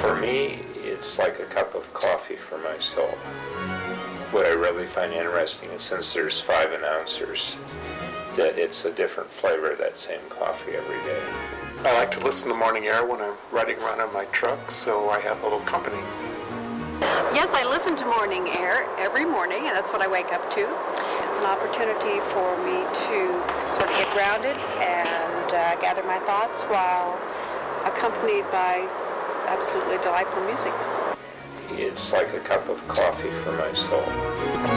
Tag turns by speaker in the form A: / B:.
A: For me, it's like a cup of coffee for my soul. What I really find interesting is since there's 5 announcers, that it's a different flavor of that same coffee every day.
B: I like to listen to Morning Air when I'm riding around in my truck, so I have a little company.
C: Yes, I listen to Morning Air every morning, and that's what I wake up to. It's an opportunity for me to sort of get grounded and gather my thoughts while accompanied by absolutely delightful music.
A: It's like a cup of coffee for my soul.